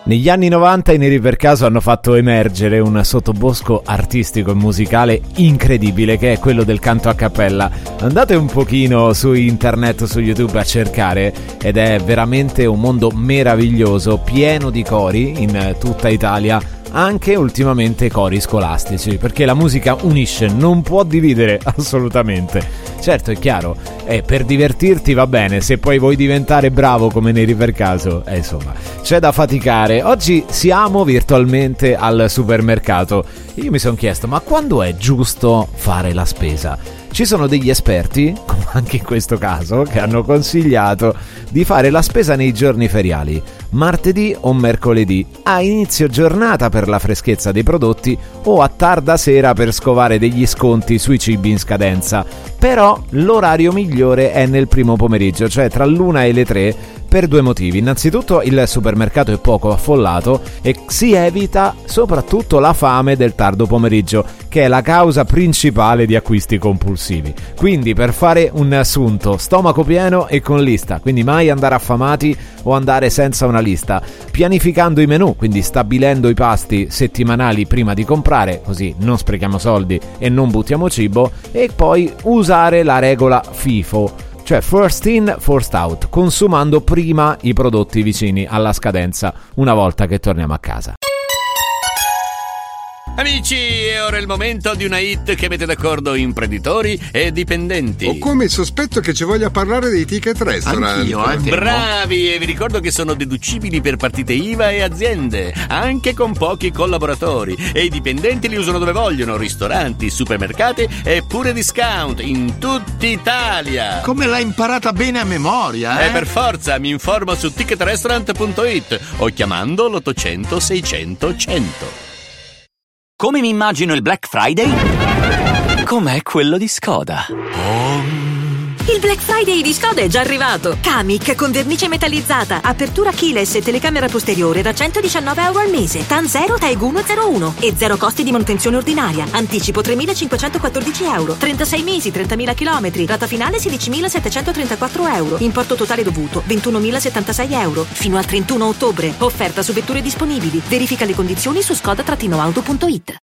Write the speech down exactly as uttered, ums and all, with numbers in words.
Negli anni novanta i Neri per Caso hanno fatto emergere un sottobosco artistico e musicale incredibile, che è quello del canto a cappella. Andate un pochino su internet, su YouTube a cercare, ed è veramente un mondo meraviglioso, pieno di cori in tutta Italia, anche ultimamente cori scolastici, perché la musica unisce, non può dividere assolutamente. Certo, è chiaro, eh, per divertirti va bene, se poi vuoi diventare bravo come Neri per Caso, eh, insomma, c'è da faticare. Oggi siamo virtualmente al supermercato. Io mi sono chiesto, ma quando è giusto fare la spesa? Ci sono degli esperti, come anche in questo caso, che hanno consigliato di fare la spesa nei giorni feriali, martedì o mercoledì, a inizio giornata per la freschezza dei prodotti o a tarda sera per scovare degli sconti sui cibi in scadenza. Però l'orario migliore è nel primo pomeriggio, cioè tra l'una e le tre, per due motivi. Innanzitutto il supermercato è poco affollato e si evita soprattutto la fame del tardo pomeriggio, che è la causa principale di acquisti compulsivi. Quindi, per fare un assunto, stomaco pieno e con lista, quindi mai andare affamati o andare senza una lista, pianificando i menù, quindi stabilendo i pasti settimanali prima di comprare, così non sprechiamo soldi e non buttiamo cibo, e poi usare la regola FIFO, cioè first in, first out, consumando prima i prodotti vicini alla scadenza una volta che torniamo a casa. Amici, è ora il momento di una hit che mette d'accordo imprenditori e dipendenti. Ho come il sospetto che ci voglia parlare dei ticket restaurant. Anch'io, eh, bravi, e vi ricordo che sono deducibili per partite I V A e aziende, anche con pochi collaboratori. E i dipendenti li usano dove vogliono: ristoranti, supermercati e pure discount in tutta Italia. Come l'hai imparata bene a memoria, eh? E per forza, mi informo su ticket restaurant punto it o chiamando l'ottocento seicento cento. Come mi immagino il Black Friday? Com'è quello di Skoda. Il Black Friday di Skoda è già arrivato. Kamiq con vernice metallizzata, apertura keyless e telecamera posteriore da centodiciannove euro al mese. TAN zero, TAEG uno zero uno e zero costi di manutenzione ordinaria. Anticipo tremilacinquecentoquattordici euro. trentasei mesi, trentamila chilometri. Rata finale sedicimilasettecentotrentaquattro euro. Importo totale dovuto ventunomilasettantasei euro. Fino al trentuno ottobre. Offerta su vetture disponibili. Verifica le condizioni su skoda auto punto it.